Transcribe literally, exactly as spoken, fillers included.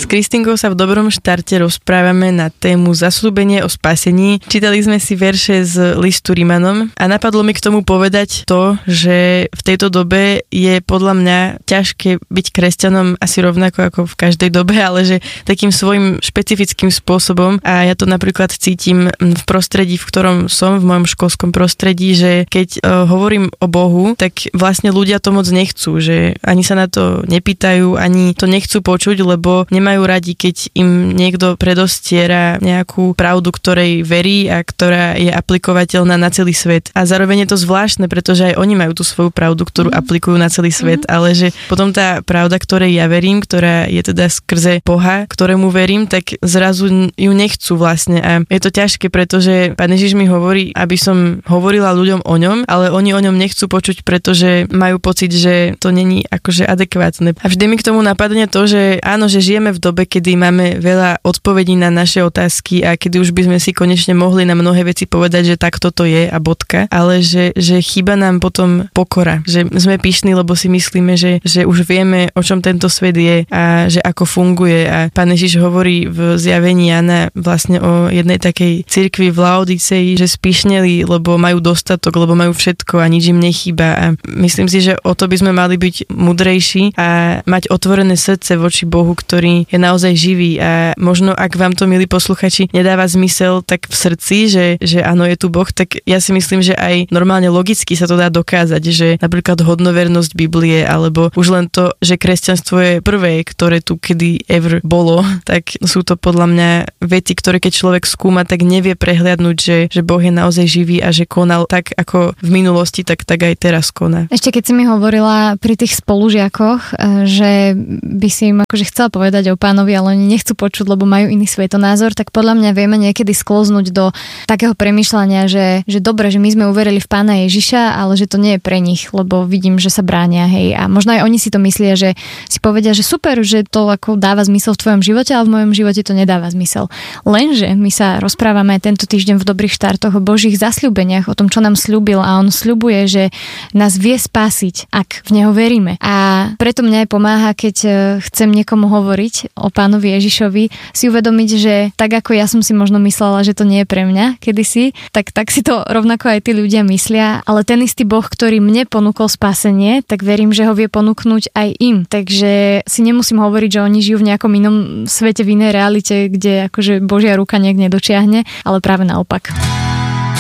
S Kristínkou sa v Dobrom štarte rozprávame na tému zasľúbenie o spasení. Čítali sme si verše z listu Rimanom a napadlo mi k tomu povedať to, že v tejto dobe je podľa mňa ťažké byť kresťanom asi rovnako ako v každej dobe, ale že takým svojím špecifickým spôsobom a ja to napríklad cítim v prostredí, v ktorom som, v mojom školskom prostredí, že keď uh, hovorím o Bohu, tak vlastne ľudia to moc nechcú, že ani sa na to nepýtajú, ani to nechcú počuť, lebo nemajú radi, keď im niekto predostiera nejakú pravdu, ktorej verí a ktorá je aplikovateľná na celý svet. A zároveň je to zvláštne, pretože aj oni majú tú svoju pravdu, ktorú mm. aplikujú na celý svet, mm. ale že potom tá pravda, ktorej ja verím, ktorá je teda skrze Boha, ktorému verím, tak zrazu ju nechcú vlastne. A je to ťažké, pretože Pán Ježiš mi hovorí, aby som hovorila ľuďom o ňom, ale oni o ňom nechcú počuť, pretože majú pocit, že to není akože adekvátne. A vždy mi k tomu napadne to, že áno, že žijeme v dobe, kedy máme veľa odpovedí na naše otázky a kedy už by sme si konečne mohli na mnohé veci povedať, že tak toto je a bodka, ale že, že chýba nám potom pokora, že sme pyšní, lebo si myslíme, že, že už vieme, o čom tento svet je a že ako funguje a Pán Ježiš hovorí v zjavení Jana vlastne o jednej takej cirkvi v Laodicei, že spíšneli, lebo majú dostatok, lebo majú všetko a nič im nechýba a myslím si, že o to by sme mali byť mudrejší a mať otvorené srdce voči Bohu, ktorý je naozaj živý a možno ak vám to, milí posluchači, nedáva zmysel tak v srdci, že, že áno, je tu Boh, tak ja si myslím, že aj normálne logicky sa to dá dokázať, že napríklad hodnovernosť Biblie alebo už len to, že kresťanstvo je prvé, ktoré tu kedy ever bolo, tak sú to podľa mňa veci, ktoré keď človek skúma, tak nevie prehliadnúť, že, že Boh je naozaj živý a že konal tak ako v minulosti, tak, tak aj teraz koná. Ešte keď si mi hovorila pri tých spolužiakoch, že by si im akože chcela povedať o Pánovi, ale oni nechcú počuť, lebo majú iný svetonázor, tak podľa mňa vieme niekedy skloznúť do takého premýšľania, že, že dobre, že my sme uverili v Pána Ježiša, ale že to nie je pre nich, lebo vidím, že sa bránia, hej. A možno aj oni si to myslia, že si povedia, že super, že to ako dáva zmysel v tvojom živote, ale v mojom živote to nedáva zmysel. Lenže my sa rozprávame tento týždeň v Dobrých štartoch o Božích zasľúbeniach, o tom, čo nám sľúbil a on sľubuje, že nás vie spasiť, ak v neho veríme. A preto mňa aj pomáha, keď chcem niekomu hovoriť o Pánovi Ježišovi, si uvedomiť, že tak ako ja som si možno myslela, že to nie je pre mňa kedysi, tak, tak si to rovnako aj tí ľudia myslia, ale ten istý Boh, ktorý mne ponúkol spasenie, tak verím, že ho vie ponúknuť aj im. Takže si nemusím hovoriť, že oni žijú v nejakom inom svete, v inej realite, kde akože Božia ruka niekde nedočiahne, ale práve naopak.